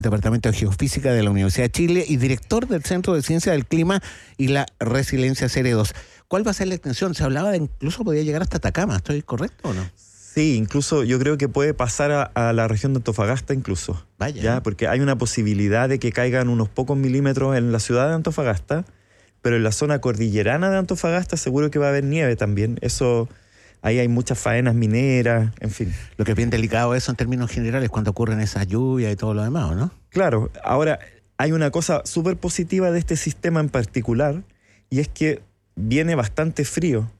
Departamento de Geofísica de la Universidad de Chile y director del Centro de Ciencia del Clima y la Resiliencia Serie 2. ¿Cuál va a ser la extensión? Se hablaba de incluso podía llegar hasta Atacama. ¿Estoy correcto o no? Sí, incluso yo creo que puede pasar a la región de Antofagasta incluso. Vaya. ¿Ya? Porque hay una posibilidad de que caigan unos pocos milímetros en la ciudad de Antofagasta, pero en la zona cordillerana de Antofagasta seguro que va a haber nieve también. Eso, ahí hay muchas faenas mineras, en fin. Lo que es bien delicado eso en términos generales cuando ocurren esas lluvias y todo lo demás, ¿no? Claro, ahora hay una cosa súper positiva de este sistema en particular, y es que viene bastante frío.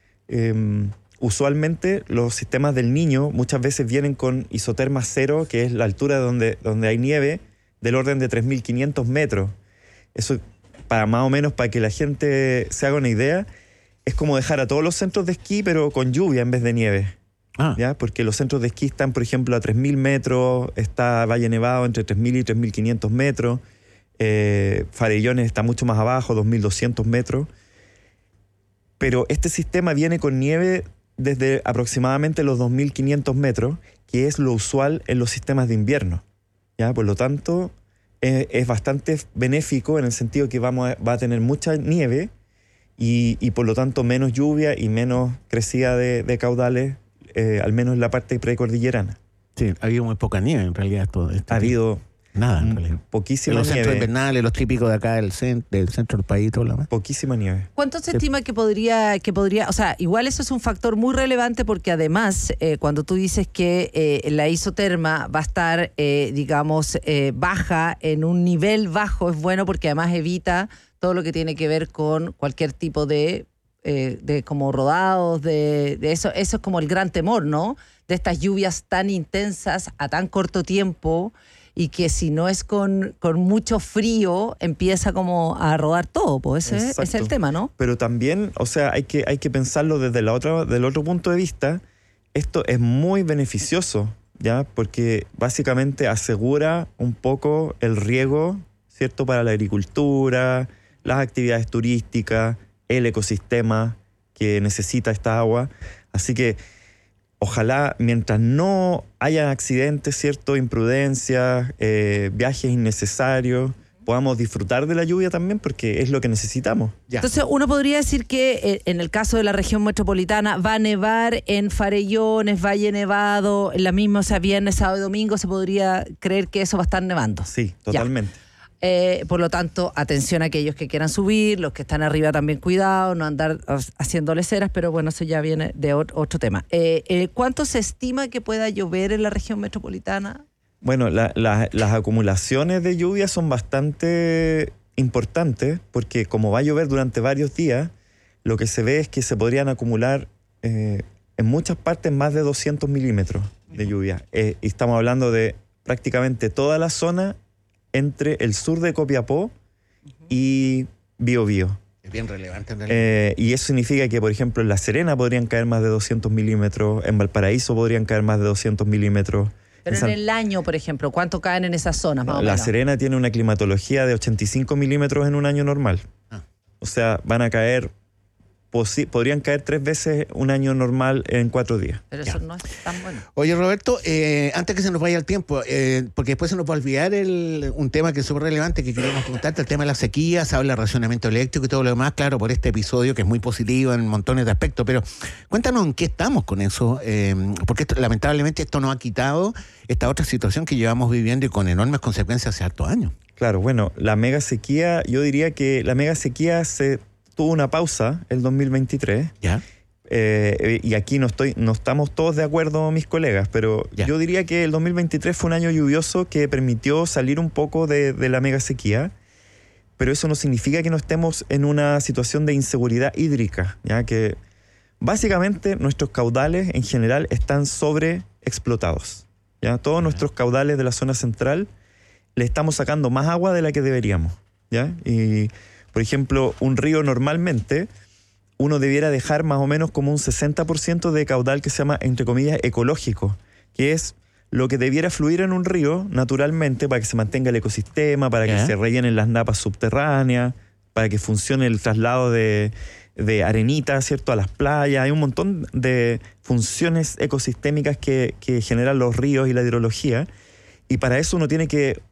Usualmente los sistemas del Niño muchas veces vienen con isoterma cero, que es la altura donde hay nieve, del orden de 3.500 metros. Eso, más o menos, para que la gente se haga una idea, es como dejar a todos los centros de esquí, pero con lluvia en vez de nieve. ¿Ya? Porque los centros de esquí están, por ejemplo, a 3.000 metros, está Valle Nevado entre 3.000 y 3.500 metros, Farellones está mucho más abajo, 2.200 metros. Pero este sistema viene con nieve desde aproximadamente los 2.500 metros, que es lo usual en los sistemas de invierno. ¿Ya? Por lo tanto, es bastante benéfico en el sentido que va a tener mucha nieve y por lo tanto menos lluvia y menos crecida de caudales, al menos en la parte precordillerana. Sí, ha habido muy poca nieve en realidad. Ha habido nada en realidad. Poquísima los nieve. Los centros invernales, los típicos de acá del centro del país y todo lo demás. Poquísima nieve. ¿Cuánto se estima que podría, o sea, igual eso es un factor muy relevante porque además cuando tú dices que la isoterma va a estar, baja, en un nivel bajo, es bueno porque además evita todo lo que tiene que ver con cualquier tipo de como rodados, de eso es como el gran temor, ¿no? De estas lluvias tan intensas a tan corto tiempo, y que si no es con mucho frío, empieza como a rodar todo, pues ese es el tema, ¿no? Pero también, o sea, hay que pensarlo del otro punto de vista. Esto es muy beneficioso, ¿ya? Porque básicamente asegura un poco el riego, ¿cierto? Para la agricultura, las actividades turísticas, el ecosistema que necesita esta agua. Así que ojalá, mientras no haya accidentes, ¿cierto? Imprudencias, viajes innecesarios, podamos disfrutar de la lluvia también, porque es lo que necesitamos. Ya. Entonces, uno podría decir que en el caso de la región metropolitana va a nevar en Farellones, Valle Nevado, en la misma, o sea, viernes, sábado y domingo, se podría creer que eso va a estar nevando. Sí, totalmente. Por lo tanto, atención a aquellos que quieran subir, los que están arriba también cuidado, no andar haciéndole ceras, pero bueno, eso ya viene de otro tema. ¿Cuánto se estima que pueda llover en la región metropolitana? Bueno, las acumulaciones de lluvia son bastante importantes, porque como va a llover durante varios días, lo que se ve es que se podrían acumular en muchas partes más de 200 milímetros de lluvia. Y estamos hablando de prácticamente toda la zona entre el sur de Copiapó y Biobío. Es bien relevante en realidad. Y eso significa que, por ejemplo, en La Serena podrían caer más de 200 milímetros, en Valparaíso podrían caer más de 200 milímetros. Pero en el año, por ejemplo, ¿cuánto caen en esas zonas más o menos? La Serena tiene una climatología de 85 milímetros en un año normal. O sea, van a caer, podrían caer 3 veces un año normal en 4 días. Pero eso no es tan bueno. Oye, Roberto, antes que se nos vaya el tiempo, porque después se nos va a olvidar un tema que es súper relevante, que queremos preguntarte, el tema de la sequía, se habla de racionamiento eléctrico y todo lo demás, claro, por este episodio que es muy positivo en montones de aspectos, pero cuéntanos en qué estamos con eso, porque lamentablemente esto nos ha quitado esta otra situación que llevamos viviendo y con enormes consecuencias hace hartos años. Claro, bueno, la mega sequía, yo diría que la mega sequía tuvo una pausa el 2023. Ya. Y aquí no estamos todos de acuerdo, mis colegas, pero yo diría que el 2023 fue un año lluvioso que permitió salir un poco de la mega sequía, pero eso no significa que no estemos en una situación de inseguridad hídrica, ya que básicamente nuestros caudales en general están sobreexplotados. ¿Ya? Todos nuestros caudales de la zona central le estamos sacando más agua de la que deberíamos, ¿ya? Y por ejemplo, un río normalmente uno debiera dejar más o menos como un 60% de caudal que se llama, entre comillas, ecológico, que es lo que debiera fluir en un río naturalmente para que se mantenga el ecosistema, para que se rellenen las napas subterráneas, para que funcione el traslado de arenita, ¿cierto?, a las playas. Hay un montón de funciones ecosistémicas que generan los ríos y la hidrología, y para eso uno tiene que